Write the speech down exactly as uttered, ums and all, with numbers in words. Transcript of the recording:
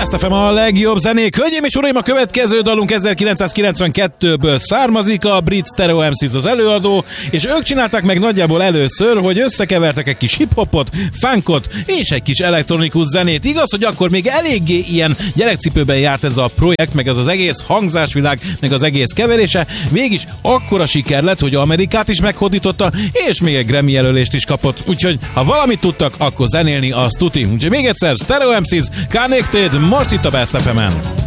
Best ef em a legjobb zenék. Hölgyeim és uraim, a következő dalunk ezerkilencszázkilencvenkettőből származik, a brit Stereo em cé az előadó, és ők csinálták meg nagyjából először, hogy összekevertek egy kis hip-hopot, funkot és egy kis elektronikus zenét. Igaz, hogy akkor még eléggé ilyen gyerekcipőben járt ez a projekt, meg ez az egész hangzásvilág, meg az egész keverése. Mégis akkora siker lett, hogy Amerikát is meghódította, és még egy Grammy jelölést is kapott. Úgyhogy ha valamit tudtak, akkor zenélni az tuti. Úgyhogy még egyszer, Stereo em cé, Connected, most itt a Best ef emen.